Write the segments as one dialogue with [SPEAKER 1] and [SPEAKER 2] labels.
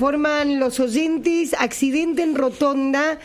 [SPEAKER 1] informan los oyentes, accidente en rotonda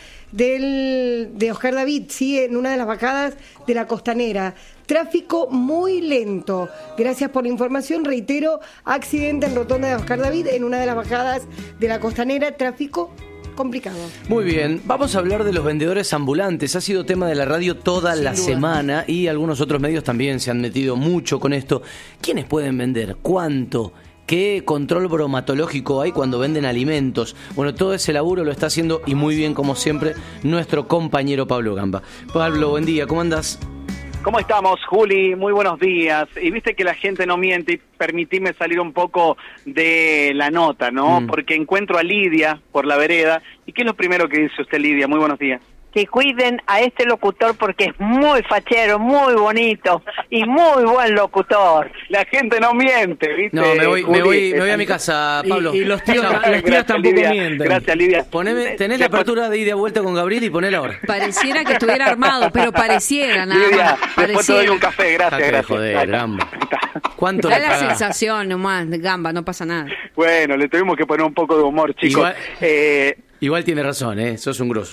[SPEAKER 1] de Oscar David, ¿sí? En una de las bajadas de la Costanera. Tráfico muy lento. Gracias por la información. Reitero, accidente en rotonda de Oscar David en una de las bajadas de la Costanera. Tráfico complicado.
[SPEAKER 2] Muy bien, vamos a hablar de los vendedores ambulantes. Ha sido tema de la radio toda la semana y algunos otros medios también se han metido mucho con esto. ¿Quiénes pueden vender? ¿Cuánto? ¿Qué control bromatológico hay cuando venden alimentos? Bueno, todo ese laburo lo está haciendo, y muy bien como siempre, nuestro compañero Pablo Gamba. Pablo, buen día, ¿cómo andás?
[SPEAKER 3] ¿Cómo estamos, Juli? Muy buenos días. Y viste que la gente no miente, y permitime salir un poco de la nota, ¿no? Porque encuentro a Lidia por la vereda. ¿Y qué es lo primero que dice usted, Lidia? Muy buenos días.
[SPEAKER 4] Que cuiden a este locutor porque es muy fachero, muy bonito y muy buen locutor.
[SPEAKER 3] La gente no miente, ¿viste?
[SPEAKER 2] No, me voy a mi casa, Pablo.
[SPEAKER 5] Y los tíos tampoco
[SPEAKER 3] Lidia.
[SPEAKER 5] mienten.
[SPEAKER 3] Gracias, Lidia.
[SPEAKER 2] Tenés la apertura de ida vuelta con Gabriel y ponela ahora.
[SPEAKER 6] Pareciera que estuviera armado, pero pareciera nada
[SPEAKER 3] Lidia,
[SPEAKER 6] más.
[SPEAKER 3] después te doy un café, gracias.
[SPEAKER 2] Joder, Gamba. ¿Cuánto
[SPEAKER 6] Da
[SPEAKER 2] le
[SPEAKER 6] la
[SPEAKER 2] pagás?
[SPEAKER 6] sensación nomás, Gamba, no pasa nada.
[SPEAKER 3] Bueno, le tuvimos que poner un poco de humor, chicos.
[SPEAKER 2] Igual tiene razón, sos un grosso.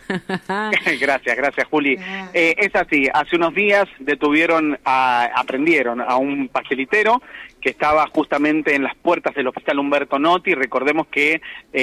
[SPEAKER 3] Gracias, Juli. Es así, hace unos días aprendieron a un pastelitero que estaba justamente en las puertas del Hospital Humberto Notti. Recordemos que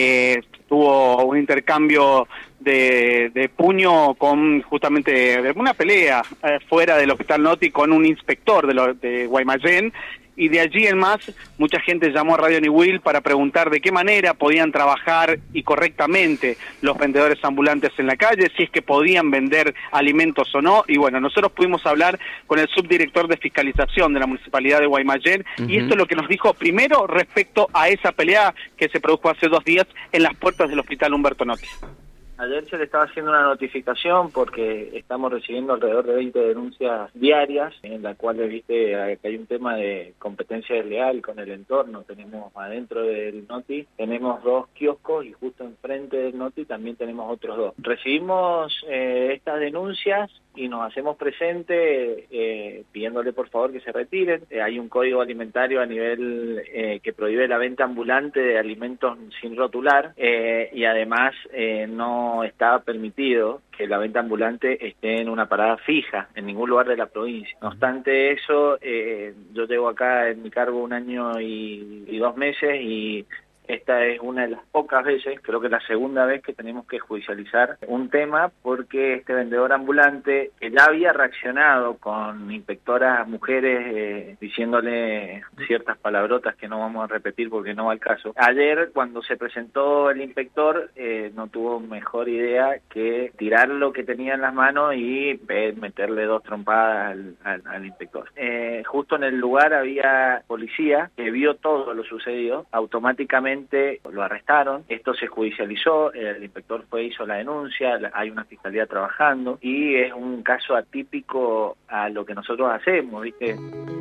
[SPEAKER 3] tuvo un intercambio de puño con justamente una pelea fuera del Hospital Notti con un inspector de Guaymallén. Y de allí en más, mucha gente llamó a Radio Niwil para preguntar de qué manera podían trabajar y correctamente los vendedores ambulantes en la calle, si es que podían vender alimentos o no. Y bueno, nosotros pudimos hablar con el subdirector de fiscalización de la Municipalidad de Guaymallén, y esto es lo que nos dijo primero respecto a esa pelea que se produjo hace 2 días en las puertas del Hospital Humberto Notti.
[SPEAKER 7] Ayer se le estaba haciendo una notificación porque estamos recibiendo alrededor de 20 denuncias diarias en la cual viste que hay un tema de competencia desleal con el entorno. Tenemos adentro del Noti, tenemos 2 kioscos y justo enfrente del Noti también tenemos otros 2. Recibimos estas denuncias y nos hacemos presente pidiéndole por favor que se retiren. Hay un código alimentario a nivel que prohíbe la venta ambulante de alimentos sin rotular y además no está permitido que la venta ambulante esté en una parada fija en ningún lugar de la provincia. No obstante eso, yo llevo acá en mi cargo 1 año y 2 meses y esta es una de las pocas veces, creo que la segunda vez que tenemos que judicializar un tema porque este vendedor ambulante que ya había reaccionado con inspectoras mujeres diciéndole ciertas palabrotas que no vamos a repetir porque no va al caso. Ayer cuando se presentó el inspector no tuvo mejor idea que tirar lo que tenía en las manos y meterle 2 trompadas al inspector. Justo en el lugar había policía que vio todo lo sucedido, automáticamente lo arrestaron, esto se judicializó, el inspector hizo la denuncia, hay una fiscalía trabajando y es un caso atípico a lo que nosotros hacemos, ¿viste?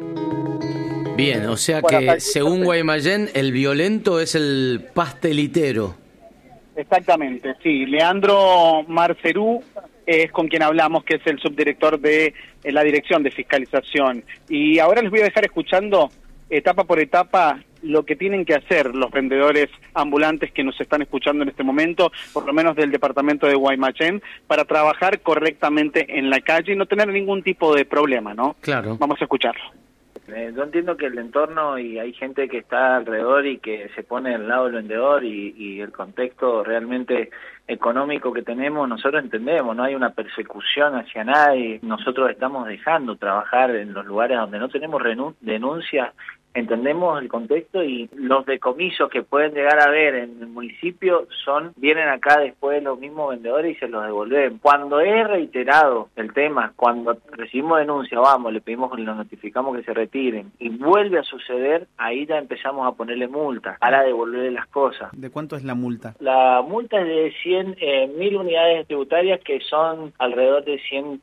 [SPEAKER 2] Bien, o sea que según Guaymallén el violento es el pastelitero.
[SPEAKER 3] Exactamente, sí. Leandro Marcerú es con quien hablamos, que es el subdirector de la Dirección de Fiscalización. Y ahora les voy a dejar escuchando etapa por etapa lo que tienen que hacer los vendedores ambulantes que nos están escuchando en este momento, por lo menos del departamento de Guaymallén, para trabajar correctamente en la calle y no tener ningún tipo de problema, ¿no?
[SPEAKER 2] Claro.
[SPEAKER 3] Vamos a escucharlo.
[SPEAKER 7] Yo entiendo que el entorno y hay gente que está alrededor y que se pone al lado del vendedor y el contexto realmente económico que tenemos, nosotros entendemos, no hay una persecución hacia nadie, nosotros estamos dejando trabajar en los lugares donde no tenemos denuncia, entendemos el contexto y los decomisos que pueden llegar a haber en el municipio vienen acá después los mismos vendedores y se los devuelven. Cuando es reiterado el tema, cuando recibimos denuncia, le pedimos, le notificamos que se retiren y vuelve a suceder, ahí ya empezamos a ponerle multa para devolverle las cosas.
[SPEAKER 5] ¿De cuánto es la multa?
[SPEAKER 7] La multa es de 100.000 unidades tributarias, que son alrededor de